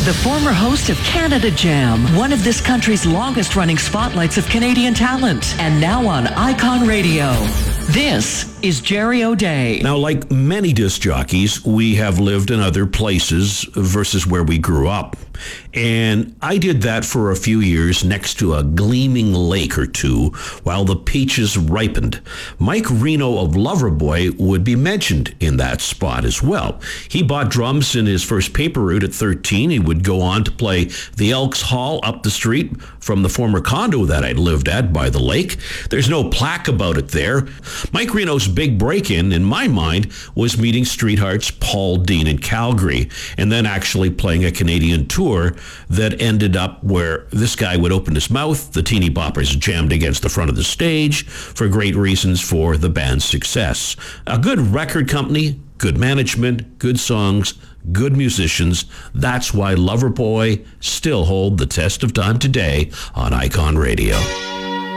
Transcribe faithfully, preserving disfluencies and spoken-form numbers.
the former host of Canada Jam, one of this country's longest-running spotlights of Canadian talent, and now on Icon Radio. This is Jerry O'Day. Now, like many disc jockeys, we have lived in other places versus where we grew up. And I did that for a few years next to a gleaming lake or two while the peaches ripened. Mike Reno of Loverboy would be mentioned in that spot as well. He bought drums in his first paper route at thirteen. He would go on to play the Elks Hall up the street from the former condo that I'd lived at by the lake. There's no plaque about it there. Mike Reno's big break-in, in my mind, was meeting Street Heart's Paul Dean in Calgary and then actually playing a Canadian tour that ended up where this guy would open his mouth, the teeny boppers jammed against the front of the stage for great reasons for the band's success. A good record company, good management, good songs, good musicians. That's why Loverboy still hold the test of time today on Icon Radio.